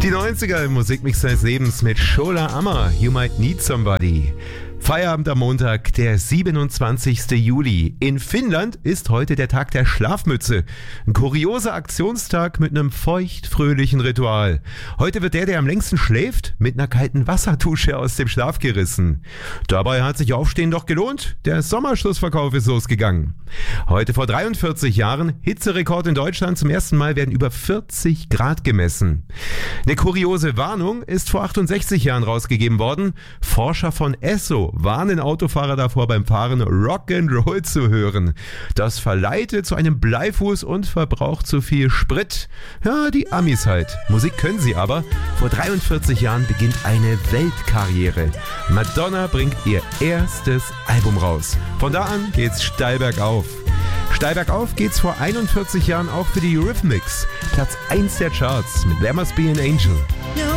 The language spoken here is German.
Die 90er im Musikmix seines Lebens mit Shola Amma, You Might Need Somebody. Feierabend am Montag, der 27. Juli. In Finnland ist heute der Tag der Schlafmütze. Ein kurioser Aktionstag mit einem feucht-fröhlichen Ritual. Heute wird der am längsten schläft, mit einer kalten Wasserdusche aus dem Schlaf gerissen. Dabei hat sich Aufstehen doch gelohnt. Der Sommerschlussverkauf ist losgegangen. Heute vor 43 Jahren, Hitzerekord in Deutschland. Zum ersten Mal werden über 40 Grad gemessen. Eine kuriose Warnung ist vor 68 Jahren rausgegeben worden. Forscher von Esso warnen Autofahrer davor, beim Fahren Rock'n'Roll zu hören. Das verleitet zu einem Bleifuß und verbraucht zu viel Sprit. Ja, die Amis halt. Musik können sie aber. Vor 43 Jahren beginnt eine Weltkarriere. Madonna bringt ihr erstes Album raus. Von da an geht's steil bergauf. Steil bergauf geht's vor 41 Jahren auch für die Eurythmics. Platz 1 der Charts mit There Must Be an Angel.